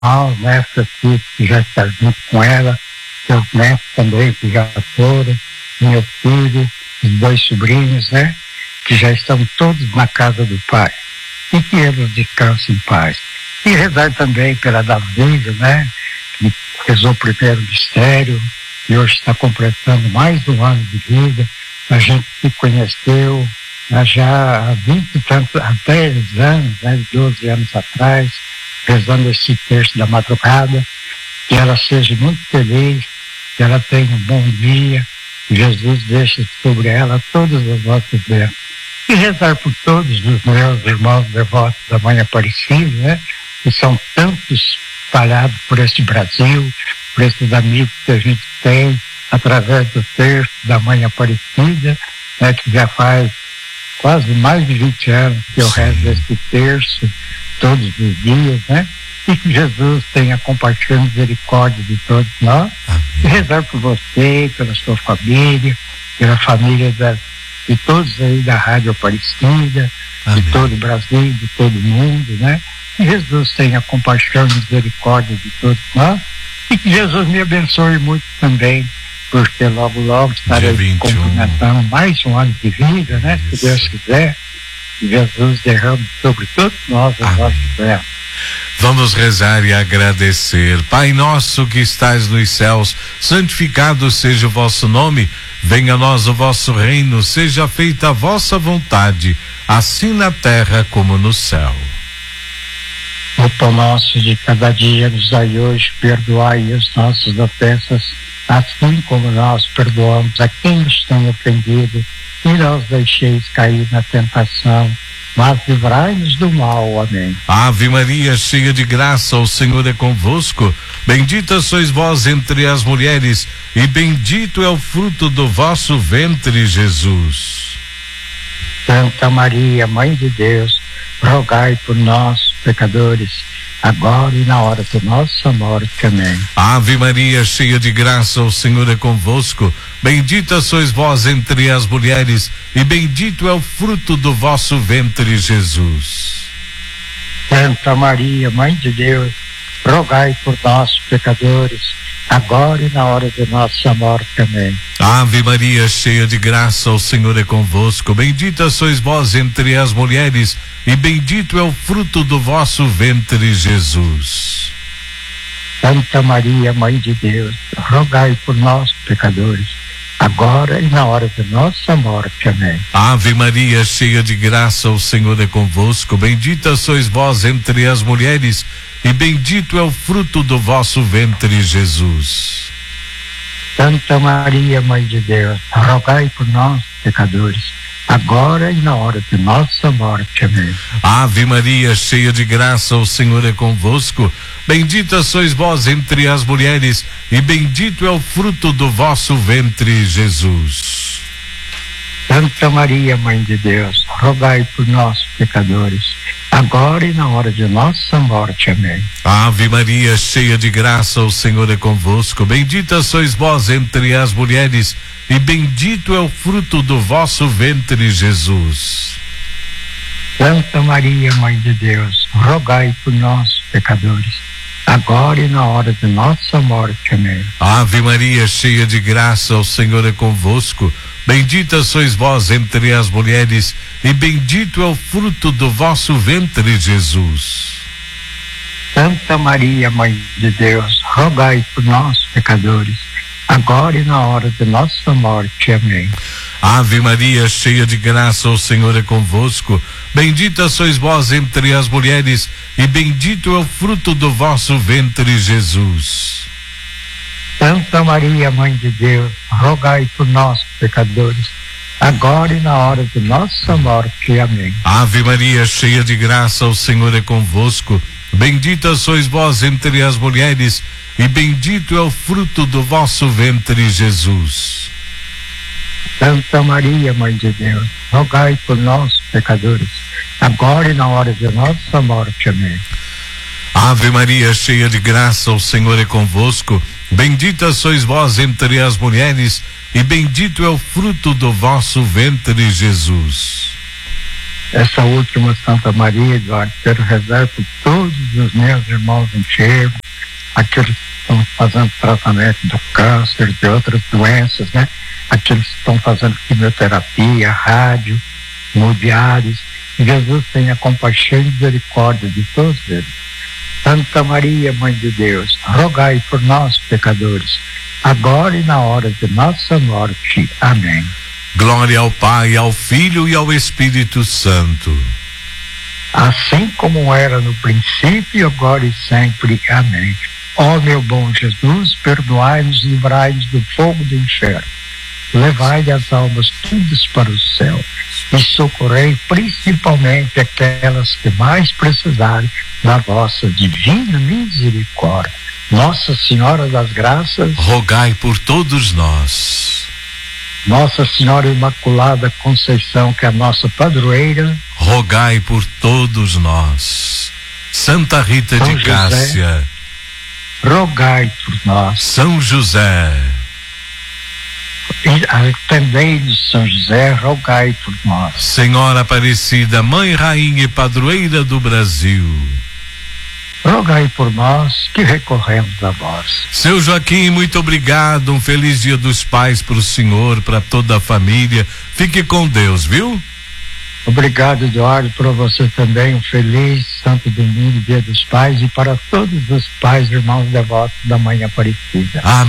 né? Seus filhos que já estão junto com ela, seus netos também que já foram, meu filho, os 2 sobrinhos, né? Que já estão todos na casa do Pai. E que eles descansem em paz. E rezar também pela Davilha, né? Que rezou o primeiro mistério e hoje está completando mais um ano de vida. A gente se conheceu já há 20 e tantos, há 10 anos, né? 12 anos atrás, rezando esse terço da madrugada. Que ela seja muito feliz, que ela tenha um bom dia, que Jesus deixe sobre ela todas as nossas bênçãos. E rezar por todos os meus irmãos devotos da Mãe Aparecida, né? Que são tantos espalhados por este Brasil, por esses amigos que a gente tem através do terço da Mãe Aparecida, né? Que já faz quase mais de 20 anos que eu rezo esse terço todos os dias, né? E que Jesus tenha compaixão e misericórdia de todos nós. Amém. E rezar por você, pela sua família, pela família de todos aí da Rádio Aparecida, Amém. De todo o Brasil, de todo o mundo, né? Que Jesus tenha compaixão e misericórdia de todos nós e que Jesus me abençoe muito também, porque logo estarei complementando mais um ano de vida, né? Isso. Se Deus quiser, que Jesus derrame sobre todos nós as nossas bênçãos. Vamos rezar e agradecer. Pai nosso que estais nos céus, santificado seja o vosso nome, venha a nós o vosso reino, seja feita a vossa vontade, assim na terra como no céu. O pão nosso de cada dia nos dai hoje, perdoai as nossas ofensas, assim como nós perdoamos a quem nos tem ofendido, e não os deixeis cair na tentação, mas livrai-nos do mal. Amém. Ave Maria, cheia de graça, o Senhor é convosco. Bendita sois vós entre as mulheres, e bendito é o fruto do vosso ventre, Jesus. Santa Maria, Mãe de Deus, rogai por nós, pecadores, agora e na hora de nossa morte. Amém. Ave Maria, cheia de graça, o Senhor é convosco. Bendita sois vós entre as mulheres, e bendito é o fruto do vosso ventre, Jesus. Santa Maria, Mãe de Deus, rogai por nós, pecadores, agora e na hora de nossa morte. Amém. Ave Maria, cheia de graça, o Senhor é convosco. Bendita sois vós entre as mulheres, e bendito é o fruto do vosso ventre, Jesus. Santa Maria, Mãe de Deus, rogai por nós, pecadores, agora e na hora de nossa morte. Amém. Ave Maria, cheia de graça, o Senhor é convosco. Bendita sois vós entre as mulheres, e bendito é o fruto do vosso ventre, Jesus. Santa Maria, Mãe de Deus, rogai por nós, pecadores, agora e na hora de nossa morte. Amém. Ave Maria, cheia de graça, o Senhor é convosco. Bendita sois vós entre as mulheres, e bendito é o fruto do vosso ventre, Jesus. Santa Maria, Mãe de Deus, rogai por nós, pecadores, agora e na hora de nossa morte. Amém. Ave Maria, cheia de graça, o Senhor é convosco. Bendita sois vós entre as mulheres, e bendito é o fruto do vosso ventre, Jesus. Santa Maria, Mãe de Deus, rogai por nós, pecadores, agora e na hora de nossa morte. Amém. Ave Maria, cheia de graça, o Senhor é convosco. Bendita sois vós entre as mulheres, e bendito é o fruto do vosso ventre, Jesus. Santa Maria, Mãe de Deus, rogai por nós, pecadores, agora e na hora de nossa morte. Amém. Ave Maria, cheia de graça, o Senhor é convosco. Bendita sois vós entre as mulheres, e bendito é o fruto do vosso ventre, Jesus. Santa Maria, Mãe de Deus, rogai por nós, pecadores, agora e na hora de nossa morte. Amém. Ave Maria, cheia de graça, o Senhor é convosco. Bendita sois vós entre as mulheres, e bendito é o fruto do vosso ventre, Jesus. Santa Maria, Mãe de Deus, rogai por nós, pecadores, agora e na hora de nossa morte. Amém. Ave Maria, cheia de graça, o Senhor é convosco. Bendita sois vós entre as mulheres, e bendito é o fruto do vosso ventre, Jesus. essa última Santa Maria, Eduardo, quero rezar por todos os meus irmãos enfermos, aqueles que estão fazendo tratamento do câncer, de outras doenças, né? Aqueles que estão fazendo quimioterapia, rádio, hemodiálise. Jesus tenha compaixão e misericórdia de todos eles. Santa Maria, Mãe de Deus, rogai por nós, pecadores, agora e na hora de nossa morte. Amém. Glória ao Pai, ao Filho e ao Espírito Santo. Assim como era no princípio, agora e sempre. Amém. Ó meu bom Jesus, perdoai-nos e livrai-nos do fogo do inferno. Levai as almas todas para o céu e socorrei principalmente aquelas que mais precisarem da vossa divina misericórdia. Nossa Senhora das Graças, rogai por todos nós. Nossa Senhora Imaculada Conceição, que é a nossa padroeira, rogai por todos nós. Santa Rita São de José, Cássia, rogai por nós. São José, atendei-nos, São José, rogai por nós. Senhora Aparecida, Mãe, Rainha e Padroeira do Brasil, rogai por nós que recorremos a vós. Seu Joaquim, muito obrigado, um feliz Dia dos Pais para o senhor, para toda a família, fique com Deus, viu? Obrigado, Eduardo, para você também, um feliz Santo Domingo, Dia dos Pais, e para todos os pais, irmãos devotos da Mãe Aparecida. Amém.